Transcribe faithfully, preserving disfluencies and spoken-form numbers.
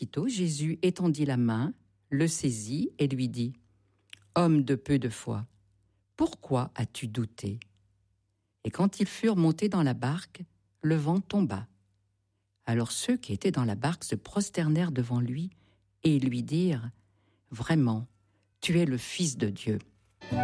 Aussitôt, Jésus étendit la main, le saisit et lui dit « Homme de peu de foi, pourquoi as-tu douté ?» Et quand ils furent montés dans la barque, le vent tomba. Alors ceux qui étaient dans la barque se prosternèrent devant lui et lui dirent « Vraiment, tu es le Fils de Dieu. »